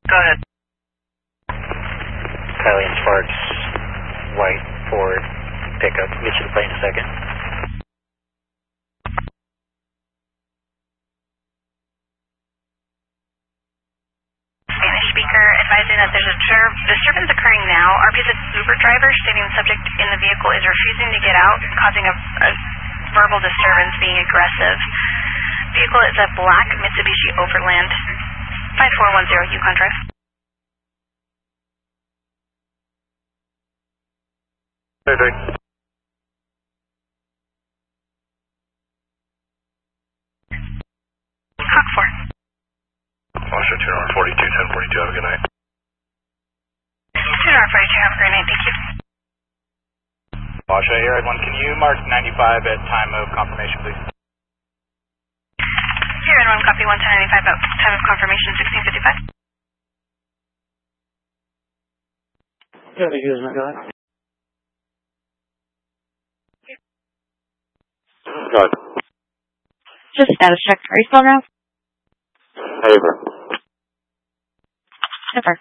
Go ahead. Kylie and Sparks, white Ford pickup. We'll get you the plate in a second. Spanish speaker advising that there's a disturbance occurring now. RPZ Uber driver stating the subject in the vehicle is refusing to get out, causing a verbal disturbance, being aggressive. Vehicle is a black Mitsubishi Overland 5410 Yukon Drive. Hey, Hawk 4. Washer 242, 1042, have a good night. 242, have a great night, thank you. Washer, Air 1, can you mark 95 at time of confirmation, please? Air 1, copy 195 at time of confirmation, 1655. Yeah, here's my guy. Go ahead. Just status check. Are you still around? Haver. Never.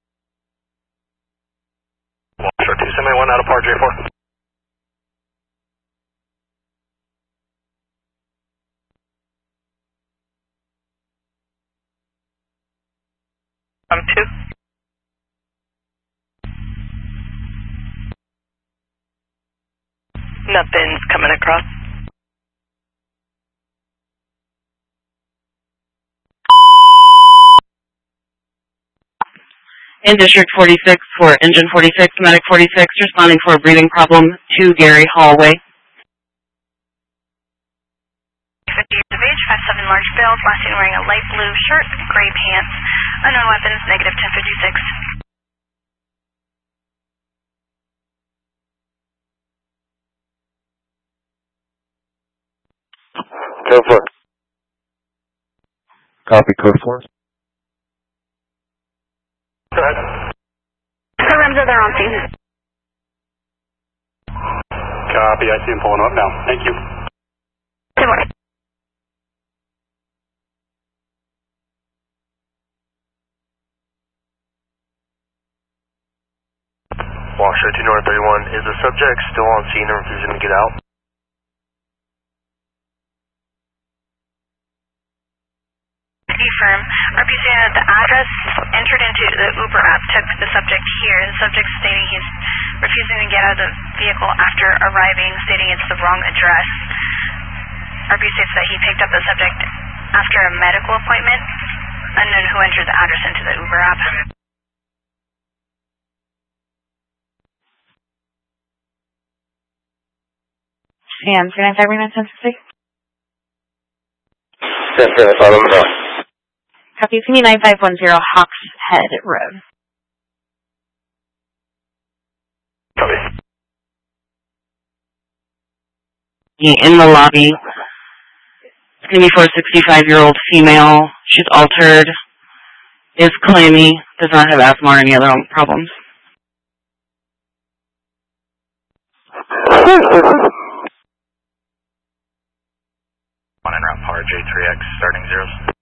Washer 2, semi 1 out of par J4. I'm 2. Nothing's coming across. In District 46 for Engine 46, Medic 46, responding for a breathing problem to Gary Hallway. 50 years of age, 5'7", large build, last seen wearing a light blue shirt, gray pants, unknown weapons, negative 1056. Go for it. Copy, code 4. Go ahead. The rims are there on scene. Copy, I see him pulling up now. Thank you. Good morning. Washer 2 North 31, is the subject still on scene and refusing to get out? Confirm. RPZ that the address entered into the Uber app took the subject here. The subject stating he's refusing to get out of the vehicle after arriving, stating it's the wrong address. RPZ states that he picked up the subject after a medical appointment. Unknown who entered the address into the Uber app. And 395 Yes, sir, that's all I'm about. Copy. See me 9510 Hawks Head Road. Copy. In the lobby. It's going to be for a 65-year-old female. She's altered, is clammy, does not have asthma or any other problems. On and around par J3X, starting zeros.